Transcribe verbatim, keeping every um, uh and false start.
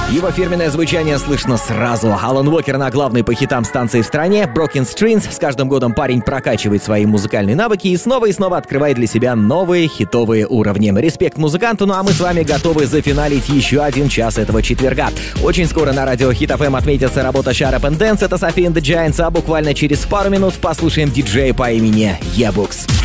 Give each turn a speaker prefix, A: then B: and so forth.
A: Его фирменное звучание слышно сразу. Алан Уокер на главной по хитам станции в стране. Broken Strings. С каждым годом парень прокачивает свои музыкальные навыки и снова и снова открывает для себя новые хитовые уровни. Респект музыканту, ну а мы с вами готовы зафиналить еще один час этого четверга. Очень скоро на радио Hit эф эм отметится работа Shut Up and Dance. Это Sophie and the Giants, а буквально через пару минут послушаем диджея по имени Ебукс.